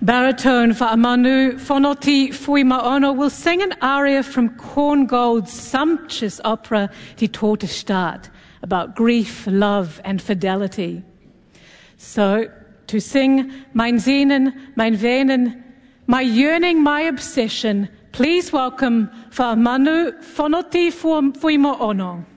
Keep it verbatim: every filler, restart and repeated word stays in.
Baritone Fa'amanu Fonoti Fuimaono will sing an aria from Korngold's sumptuous opera Die Tote Stadt about grief, love and fidelity. So, to sing Mein Sehnen, Mein Venen, My Yearning, My Obsession, please welcome Fa'amanu Fonoti Fuimaono.